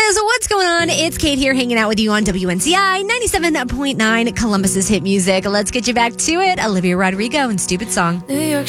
is what's going on. It's Kate here hanging out with you on WNCI 97.9 Columbus's hit music. Let's get you back to it. Olivia Rodrigo and Stupid Song. New York